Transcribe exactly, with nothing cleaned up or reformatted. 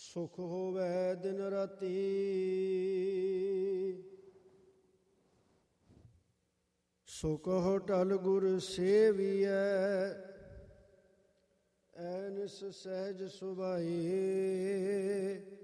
ਸੁਖ ਹੋਵੈ ਦਿਨ ਰਾਤੀ। ਸੋ ਕਹੋ ਟਲ ਗੁਰ ਸੇਵੀਐ, ਐਨਿਸ ਸਹਿਜ ਸੁਭਾਈ।